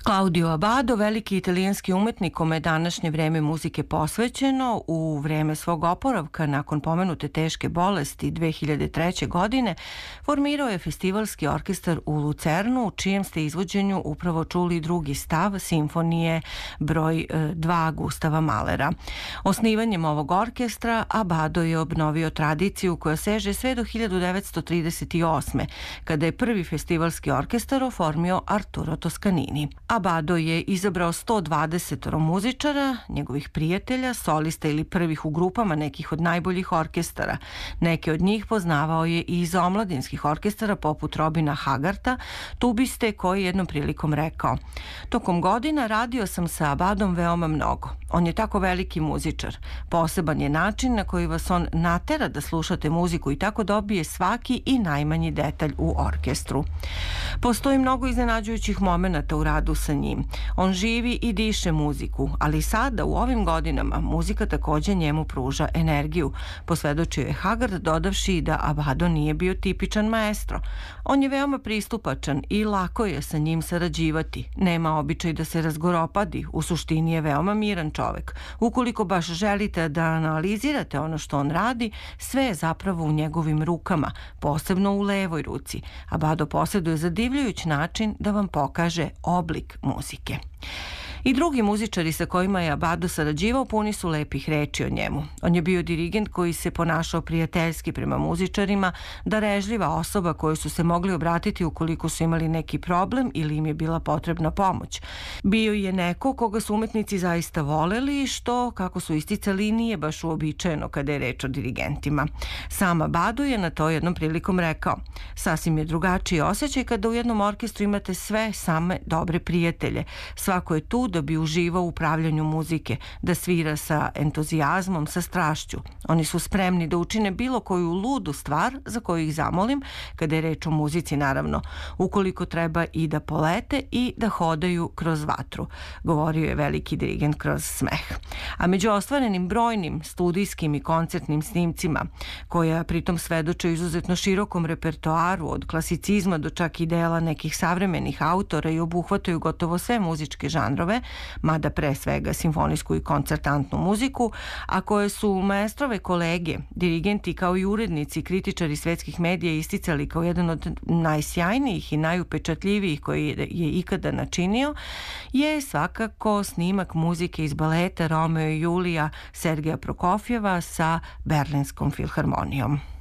Claudio Abbado, veliki italijanski umetnik kome je današnje vreme muzike posvećeno, u vreme svog oporavka nakon pomenute teške bolesti 2003. godine formirao je festivalski orkestar u Lucernu, u čijem ste izvođenju upravo čuli drugi stav simfonije broj 2 Gustava Mahlera. Osnivanjem ovog orkestra Abbado je obnovio tradiciju koja seže sve do 1938. kada je prvi festivalski orkestar oformio Arturo Toscanini. Abbado je izabrao 120 muzičara, njegovih prijatelja, solista ili prvih u grupama nekih od najboljih orkestara. Neke od njih poznavao je i iz omladinskih orkestara poput Robina Haggarta, tubiste, koji jednom prilikom rekao: "Tokom godina radio sam sa Abbadom veoma mnogo. On je tako veliki muzičar. Poseban je način na koji vas on natera da slušate muziku i tako dobije svaki i najmanji detalj u orkestru." Postoji mnogo iznenađujućih momenata u radu sa njim. On živi i diše muziku, ali sada u ovim godinama muzika takođe njemu pruža energiju, posvedočio je Haggart, dodavši da Abbado nije bio tipičan maestro. On je veoma pristupačan i lako je sa njim sarađivati. Nema običaj da se razgoropadi, u suštini je veoma miran čovek. Ukoliko baš želite da analizirate ono što on radi, sve je zapravo u njegovim rukama, posebno u levoj ruci. Abbado posjeduje zadivljujući način da vam pokaže oblik muzike. I drugi muzičari sa kojima je Abbado sarađivao puni su lepih reči o njemu. On je bio dirigent koji se ponašao prijateljski prema muzičarima, darežljiva osoba kojoj su se mogli obratiti ukoliko su imali neki problem ili im je bila potrebna pomoć. Bio je neko koga su umetnici zaista voleli, što, kako su isticali, nije baš uobičajeno kada je reč o dirigentima. Sam Abbado je na to jednom prilikom rekao: "Sasvim je drugačiji osjećaj kada u jednom orkestru imate sve same dobre prijatelje. Svako je tu da bi uživao u upravljanju muzike, da svira sa entuzijazmom, sa strašću. Oni su spremni da učine bilo koju ludu stvar za koju ih zamolim, kada je reč o muzici naravno, ukoliko treba i da polete i da hodaju kroz vatru", govorio je veliki dirigent kroz smeh. A među ostvarenim brojnim studijskim i koncertnim snimcima, koja pritom svedoče izuzetno širokom repertoaru od klasicizma do čak i dela nekih savremenih autora i obuhvataju gotovo sve muzičke žanrove, mada pre svega simfonijsku i koncertantnu muziku, a koje su maestrove kolege, dirigenti kao i urednici, kritičari svetskih medija isticali kao jedan od najsjajnijih i najupečatljivijih koji je ikada načinio, je svakako snimak muzike iz baleta Romeo i Julija Sergeja Prokofjeva sa Berlinskom filharmonijom.